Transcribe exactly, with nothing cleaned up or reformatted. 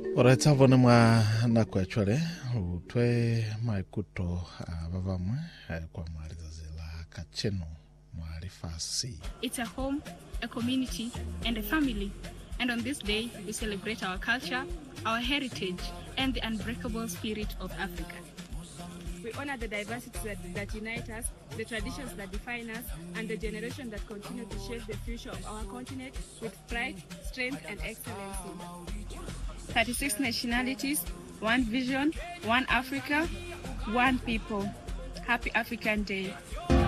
Oraitsa vone mwa nako ya chwale utwe maikuto vavamwe kwa mwaliza zila kacheno mwalifasi. It's a home, a community, and a family. And on this day, we celebrate our culture, our heritage, and the unbreakable spirit of Africa. We honor the diversities that, that unite us, the traditions that define us, and the generation that continue to shape the future of our continent with pride, strength, and excellency. thirty-six nationalities, one vision, one Africa, one people. Happy African Day.